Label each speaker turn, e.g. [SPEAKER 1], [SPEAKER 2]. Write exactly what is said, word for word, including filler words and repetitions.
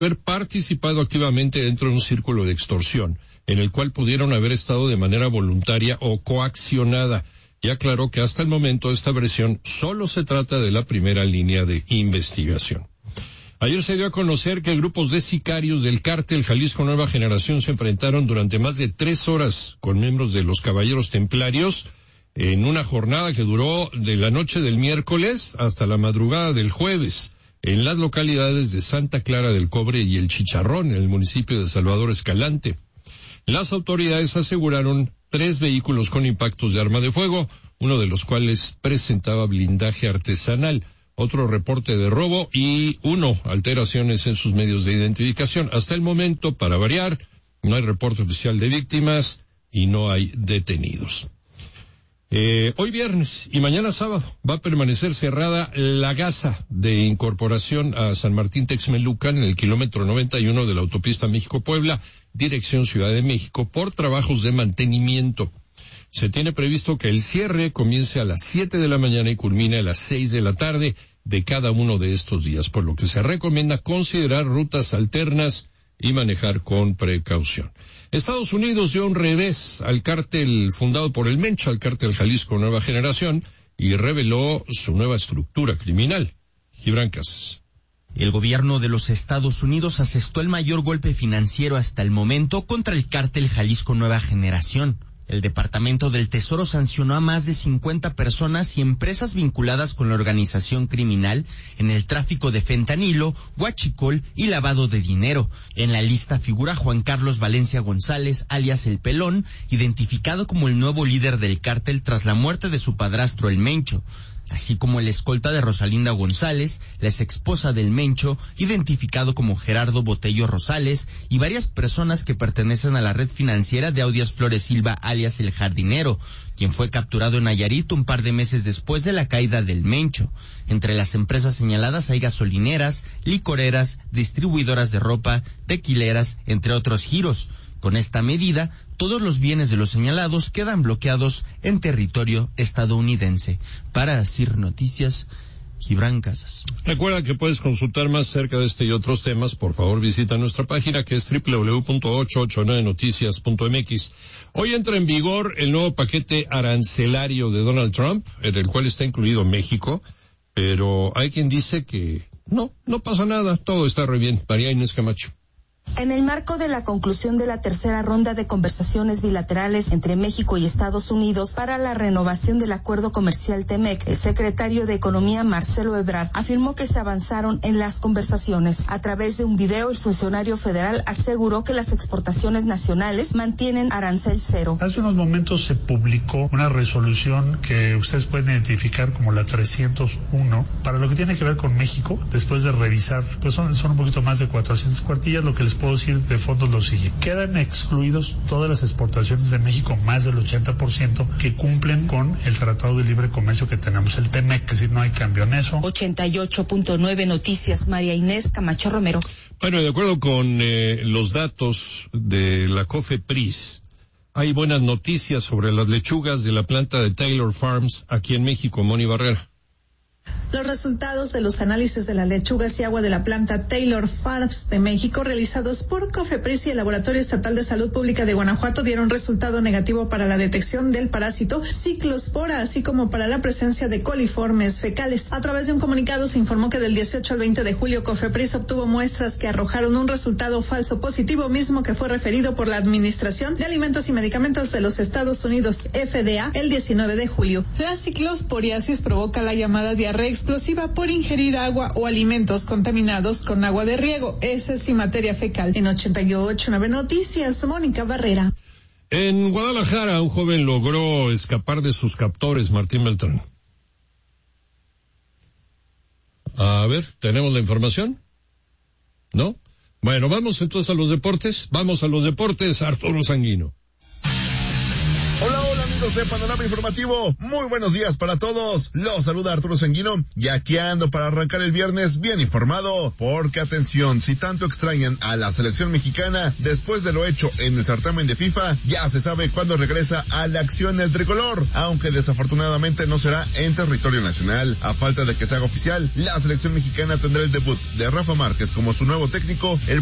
[SPEAKER 1] haber participado activamente dentro de un círculo de extorsión, en el cual pudieron haber estado de manera voluntaria o coaccionada. Y aclaró que hasta el momento esta versión solo se trata de la primera línea de investigación. Ayer se dio a conocer que grupos de sicarios del cártel Jalisco Nueva Generación se enfrentaron durante más de tres horas con miembros de los Caballeros Templarios en una jornada que duró de la noche del miércoles hasta la madrugada del jueves en las localidades de Santa Clara del Cobre y El Chicharrón, en el municipio de Salvador Escalante. Las autoridades aseguraron tres vehículos con impactos de arma de fuego, uno de los cuales presentaba blindaje artesanal, otro reporte de robo y uno, alteraciones en sus medios de identificación. Hasta el momento, para variar, no hay reporte oficial de víctimas y no hay detenidos. Eh, hoy viernes y mañana sábado va a permanecer cerrada la gasa de incorporación a San Martín Texmelucan en el kilómetro noventa y uno de la autopista México-Puebla, dirección Ciudad de México, por trabajos de mantenimiento. Se tiene previsto que el cierre comience a las siete de la mañana y culmine a las seis de la tarde de cada uno de estos días, por lo que se recomienda considerar rutas alternas y manejar con precaución. Estados Unidos dio un revés al cártel fundado por el Mencho, al cártel Jalisco Nueva Generación, y reveló su nueva estructura criminal. Gibran Casas.
[SPEAKER 2] El gobierno de los Estados Unidos asestó el mayor golpe financiero hasta el momento contra el cártel Jalisco Nueva Generación. El Departamento del Tesoro sancionó a más de cincuenta personas y empresas vinculadas con la organización criminal en el tráfico de fentanilo, huachicol y lavado de dinero. En la lista figura Juan Carlos Valencia González, alias El Pelón, identificado como el nuevo líder del cártel tras la muerte de su padrastro El Mencho, así como el escolta de Rosalinda González, la exesposa del Mencho, identificado como Gerardo Botello Rosales, y varias personas que pertenecen a la red financiera de Audias Flores Silva, alias El Jardinero, quien fue capturado en Nayarit un par de meses después de la caída del Mencho. Entre las empresas señaladas hay gasolineras, licoreras, distribuidoras de ropa, tequileras, entre otros giros. Con esta medida, todos los bienes de los señalados quedan bloqueados en territorio estadounidense. Para Asir Noticias, Gibran Casas.
[SPEAKER 1] Recuerda que puedes consultar más acerca de este y otros temas. Por favor, visita nuestra página que es doble u doble u doble u punto ochocientos ochenta y nueve noticias punto m x. Hoy entra en vigor el nuevo paquete arancelario de Donald Trump, en el cual está incluido México, pero hay quien dice que no, no pasa nada, todo está re bien. María Inés Camacho.
[SPEAKER 3] En el marco de la conclusión de la tercera ronda de conversaciones bilaterales entre México y Estados Unidos para la renovación del acuerdo comercial TEMEC, el secretario de Economía Marcelo Ebrard afirmó que se avanzaron en las conversaciones. A través de un video, el funcionario federal aseguró que las exportaciones nacionales mantienen arancel cero.
[SPEAKER 4] Hace unos momentos se publicó una resolución que ustedes pueden identificar como la trescientos uno para lo que tiene que ver con México. Después de revisar, pues son, son un poquito más de cuatrocientas cuartillas, lo que les puedo decir de fondo lo siguiente: quedan excluidos todas las exportaciones de México, más del ochenta por ciento, que cumplen con el Tratado de Libre Comercio que tenemos, el TEMEC, que si no hay cambio en eso.
[SPEAKER 3] ochenta y ocho punto nueve Noticias, María Inés Camacho Romero.
[SPEAKER 1] Bueno, de acuerdo con eh, los datos de la COFEPRIS, hay buenas noticias sobre las lechugas de la planta de Taylor Farms aquí en México. Moni Barrera.
[SPEAKER 5] Los resultados de los análisis de las lechugas y agua de la planta Taylor Farms de México realizados por COFEPRIS y el Laboratorio Estatal de Salud Pública de Guanajuato dieron resultado negativo para la detección del parásito ciclospora, así como para la presencia de coliformes fecales. A través de un comunicado se informó que del dieciocho al veinte de julio COFEPRIS obtuvo muestras que arrojaron un resultado falso positivo, mismo que fue referido por la Administración de Alimentos y Medicamentos de los Estados Unidos, F D A, el diecinueve de julio. La ciclosporiasis provoca la llamada diarrea explosiva por ingerir agua o alimentos contaminados con agua de riego, heces y materia fecal. En ochenta y ocho punto nueve Noticias, Mónica Barrera.
[SPEAKER 1] En Guadalajara, un joven logró escapar de sus captores. Martín Beltrán. A ver, ¿tenemos la información? ¿No? Bueno, vamos entonces a los deportes. Vamos a los deportes, Arturo Sanguino.
[SPEAKER 6] Hola, hola, Amigos de Panorama Informativo, muy buenos días para todos. Los saluda Arturo Sanguino y aquí ando para arrancar el viernes bien informado. Porque atención, si tanto extrañan a la selección mexicana después de lo hecho en el certamen de FIFA, ya se sabe cuándo regresa a la acción el tricolor, aunque desafortunadamente no será en territorio nacional. A falta de que se haga oficial, la selección mexicana tendrá el debut de Rafa Márquez como su nuevo técnico el